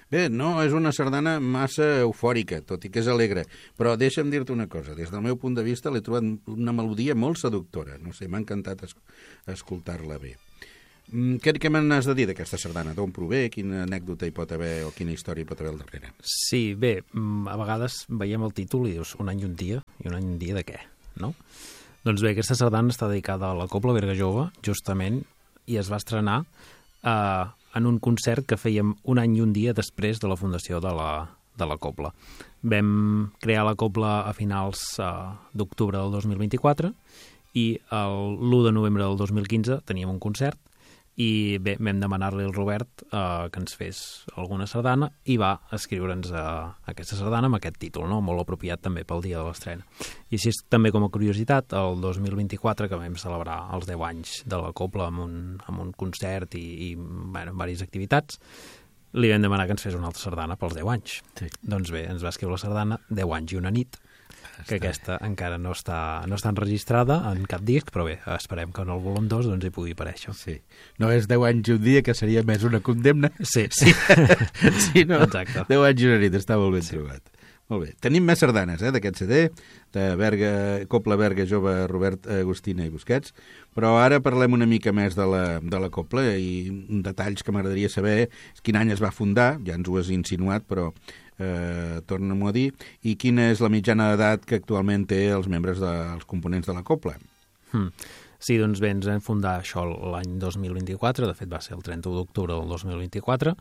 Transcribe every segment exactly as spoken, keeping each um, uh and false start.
Bé, no és una sardana massa eufòrica, tot i que és alegre, però deixa'm dir-te una cosa. Des del meu punt de vista l'he trobat una melodia molt seductora. No sé, m'ha encantat es escoltar-la bé. Què, què me n'has de dir d'aquesta sardana? D'on prové? Quina anècdota hi pot haver o quina història hi pot haver al darrere? Sí, bé, a vegades veiem el títol i dius un any i un dia, i un any i un dia de què, no? Doncs bé, aquesta sardana està dedicada a la Cobla Berga Jove, justament, i es va estrenar eh, en un concert que fèiem un any i un dia després de la fundació de la, de la Cobla. Vam crear la Cobla a finals eh, d'octubre del dos mil vint-i-quatre i l'u de novembre del dos mil quinze teníem un concert i bé, vam demanar-li al Robert eh, que ens fes alguna sardana i va escriure'ns eh, aquesta sardana amb aquest títol, no? Molt apropiat també pel dia de l'estrena. I així també com a curiositat, el dos mil vint-i-quatre, que vam celebrar els deu anys de la Cobla amb un, amb un concert i, i bueno, amb diverses activitats, li vam demanar que ens fes una altra sardana pels deu anys. Sí. Doncs bé, ens va escriure la sardana deu anys i una nit, que aquesta encara no està, no està enregistrada en cap disc, però bé, esperem que en el volum dos doncs, hi pugui aparèixer. Sí. No és deu anys i un dia, que seria més una condemna? Sí. Sí, sí no? Exacte. deu anys i una nit, està molt ben sí. trobat. Molt bé. Tenim més sardanes eh, d'aquest C D, de Berga, Cobla Berga Jove, Robert Agustina i Busquets, però ara parlem una mica més de la, de la Cobla i detalls que m'agradaria saber quin any es va fundar, ja ens ho has insinuat, però eh, torna-m'ho a dir, i quina és la mitjana d'edat que actualment té els membres dels components de la Cobla. Hmm. Sí, doncs bé, ens vam fundar això l'any dos mil vint-i-quatre, de fet va ser el trenta-u d'octubre del dos mil vint-i-quatre,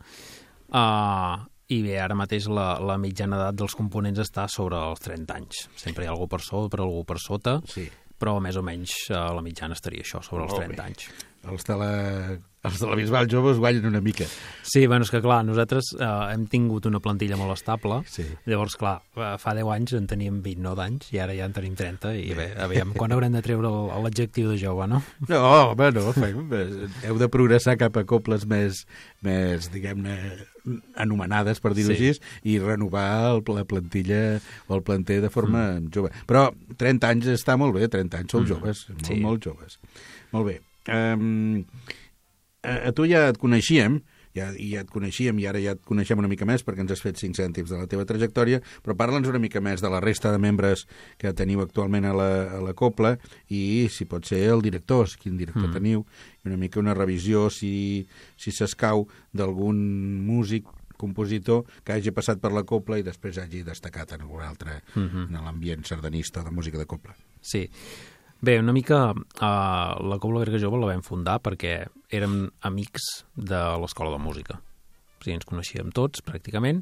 uh, i bé, ara mateix la, la mitjana edat dels components està sobre els trenta anys. Sempre hi ha algú per sobre, per algú per sota, sí. Però més o menys uh, la mitjana estaria això, sobre els trenta anys. Els de la, els de la Bisbal Jove es guanyen una mica. Sí, bueno, és que clar, nosaltres eh, hem tingut una plantilla molt estable, sí. Llavors, clar, fa deu anys en teníem vint, no d'anys, i ara ja en tenim trenta, i bé, aviam, quan haurem de treure l'adjectiu de jove, no? No, home, no, fem, heu de progressar cap a coples més, més diguem-ne, anomenades, per dir-ho sí. Així, i renovar el, la plantilla o el planter de forma mm. jove. Però trenta anys està molt bé, trenta anys sou mm. joves, molt, sí. molt joves. Molt bé. Um, a, a tu ja et coneixíem, ja, ja et coneixíem i ara ja et coneixem una mica més perquè ens has fet cinc cèntims de la teva trajectòria, però parla'ns una mica més de la resta de membres que teniu actualment a la, a la Cobla i, si pot ser, el director, quin director mm. teniu, i una mica una revisió, si si s'escau, d'algun músic, compositor que hagi passat per la Cobla i després hagi destacat en algun altre, mm-hmm. en l'ambient sardanista de música de Cobla. Sí. Bé, una mica uh, la Cobla Berga Jove la vam fundar perquè érem amics de l'Escola de Música. O sigui, ens coneixíem tots, pràcticament,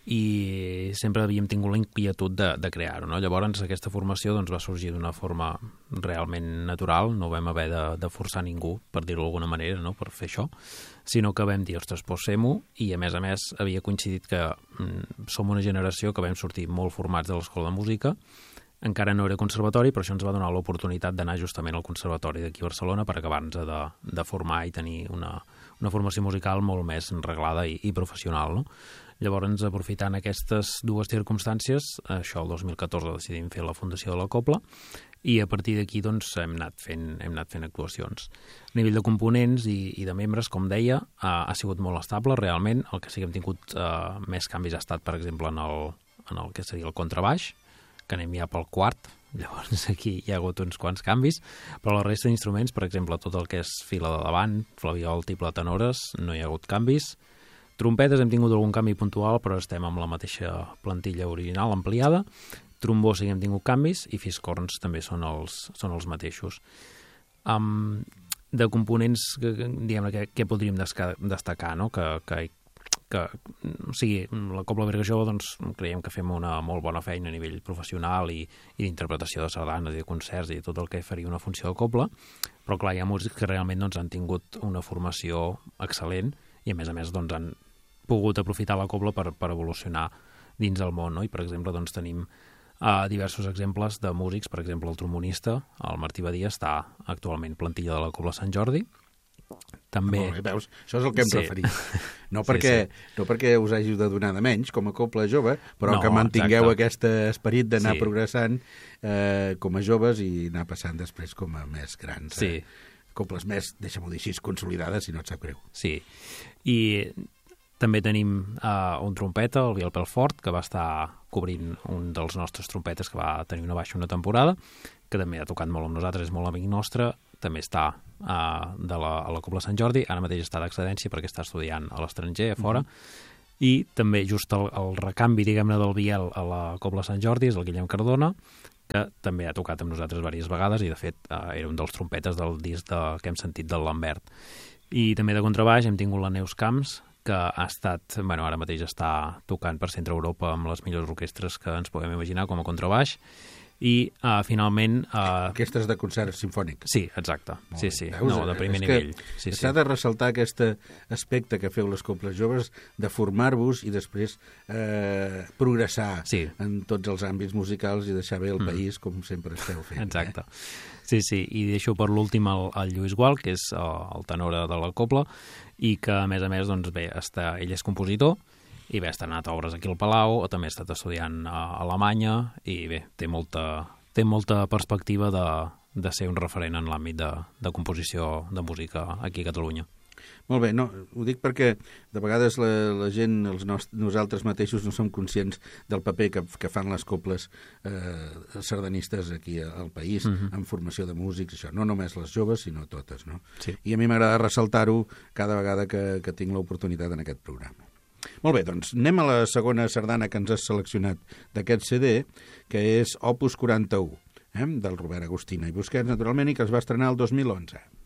i sempre havíem tingut la inquietud de, de crear-ho, no? Llavors, aquesta formació doncs, va sorgir d'una forma realment natural, no vam haver de, de forçar ningú, per dir-ho d'alguna manera, no?, per fer això, sinó que vam dir, ostres, doncs fem-ho, i a més a més havia coincidit que mm, som una generació que vam sortir molt formats de l'Escola de Música. Encara no era conservatori, però això ens va donar l'oportunitat d'anar justament al conservatori d'aquí a Barcelona per acabar-nos de, de formar i tenir una, una formació musical molt més reglada i, i professional, no? Llavors, aprofitant aquestes dues circumstàncies, això el dos mil catorze decidim fer la fundació de la Cobla i a partir d'aquí doncs, hem, anat fent, hem anat fent actuacions. A nivell de components i, i de membres, com deia, ha, ha sigut molt estable, realment. El que sí que hem tingut eh, més canvis ha estat, per exemple, en el, en el que seria el contrabaix, que anem ja pel quart, llavors aquí hi ha hagut uns quants canvis, però la resta d'instruments, per exemple, tot el que és fila de davant, flabiol, tiple, tenores, no hi ha hagut canvis. Trompetes hem tingut algun canvi puntual, però estem amb la mateixa plantilla original ampliada. Trombó sí que hem tingut canvis i fiscorns també són els, són els mateixos. Um, de components, diguem-ne, que, que podríem destacar, no?, que, que que, o sigui, la Cobla Berga Jove doncs, creiem que fem una molt bona feina a nivell professional i, i d'interpretació de sardanes i de concerts i tot el que faria una funció de Cobla, però clar, hi ha músics que realment doncs, han tingut una formació excel·lent i a més a més doncs, han pogut aprofitar la Cobla per, per evolucionar dins del món, no? I per exemple doncs, tenim uh, diversos exemples de músics, per exemple el trombonista, el Martí Badia, està actualment plantilla de la Cobla Sant Jordi. També... Molt bé, veus? Això és el que hem sí. referit. No perquè, sí, sí. no perquè us hàgiu de donar de menys com a Cobla Jove, però no, que mantingueu exacte. Aquest esperit d'anar sí. progressant eh, com a joves i anar passant després com a més grans. Sí. Eh? Cobles més, deixa'm-ho dir així, consolidades, si no et sap greu. Sí, i També tenim uh, un trompeta, el Biel Pelfort, que va estar cobrint un dels nostres trompetes que va tenir una baixa una temporada, que també ha tocat molt amb nosaltres, és molt amic nostre, també està uh, de la, a la Cobla Sant Jordi, ara mateix està d'excedència perquè està estudiant a l'estranger, a fora, mm-hmm. i també just el, el recanvi, diguem-ne, del Biel a la Cobla Sant Jordi és el Guillem Cardona, que també ha tocat amb nosaltres diverses vegades i, de fet, uh, era un dels trompetes del disc de, que hem sentit del Lambert. I també de contrabaix hem tingut la Neus Camps, que ha estat, bueno, ara mateix està tocant per Centre Europa amb les millors orquestres que ens podem imaginar com a contrabaix, i uh, finalment... Uh... Orquestres de concert simfònic. Sí, exacte. Molt sí, bé. sí. Veus? No, de primer és nivell. Sí, sí, s'ha sí. de ressaltar aquest aspecte que feu les Coples Joves de formar-vos i després eh, progressar sí. en tots els àmbits musicals i deixar bé el mm. país, com sempre esteu fent. Exacte. Eh? Sí, sí. I deixo per l'últim el, el Lluís Gual, que és el tenor de la Cobla, i que, a més a més, doncs bé, està, ell és compositor, i bé, està anat a obres aquí al Palau, o també ha estat estudiant a Alemanya, i bé, té molta, té molta perspectiva de, de ser un referent en l'àmbit de, de composició de música aquí a Catalunya. Molt bé, no, ho dic perquè de vegades la, la gent, els nost nosaltres mateixos no som conscients del paper que, que fan les coples eh, sardanistes aquí al país, uh-huh. en formació de músics, això, no només les joves, sinó totes, no? Sí. I a mi m'agrada ressaltar-ho cada vegada que, que tinc l'oportunitat en aquest programa. Molt bé, doncs anem a la segona sardana que ens has seleccionat d'aquest C D, que és Opus quaranta-u, eh, del Robert Agustina i Busquets, naturalment, i que es va estrenar el dos mil onze.